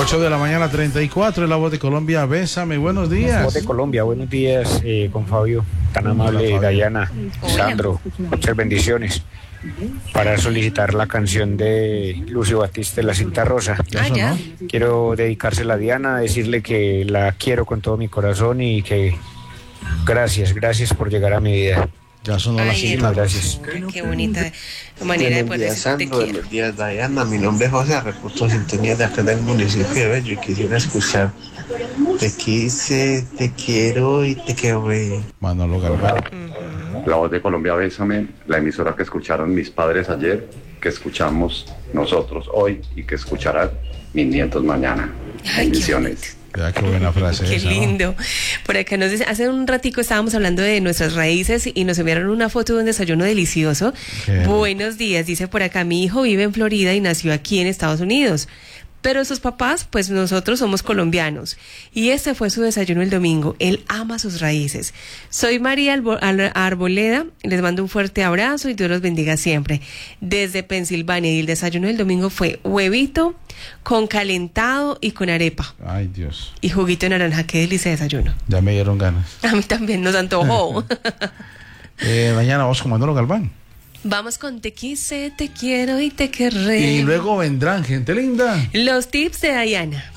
8 de la mañana, 34, en La Voz de Colombia. Bésame, buenos días. La Voz de Colombia, buenos días, con Fabio, tan amable, Fabio. Dayana, Sandro, muchas bendiciones. Para solicitar la canción de Lucio Batiste, La Cinta Rosa. Eso, ya. ¿no? Quiero dedicársela a Diana, decirle que la quiero con todo mi corazón y que gracias por llegar a mi vida. Ya sonó la Ay, cinta. gracias. Qué bonita manera de Buenos poder días, decir te Sandro. quiero. Buenos días, Diana. Mi nombre es José, reporto sintonía de acá del municipio de Bello y quisiera escuchar Te quise, te quiero y te quemé. Manolo Galván. La Voz de Colombia, Bésame, la emisora que escucharon mis padres ayer, que escuchamos nosotros hoy y que escucharán mis nietos mañana. Ay, Bendiciones. Ya, qué buena frase Qué esa, ¿no? lindo. Por acá nos dice, hace un ratico estábamos hablando de nuestras raíces y nos enviaron una foto de un desayuno delicioso. Qué Buenos días, dice por acá, mi hijo vive en Florida y nació aquí en Estados Unidos. Pero sus papás, pues nosotros somos colombianos. Y este fue su desayuno el domingo. Él ama sus raíces. Soy María Arboleda. Les mando un fuerte abrazo y Dios los bendiga siempre. Desde Pensilvania. Y el desayuno del domingo fue huevito con calentado y con arepa. Ay, Dios. Y juguito de naranja. Qué delicia de desayuno. Ya me dieron ganas. A mí también nos antojó. Mañana vamos con Manolo Galván. Vamos con te quise, te quiero y te querré. Y luego vendrán gente linda. Los tips de Dayana.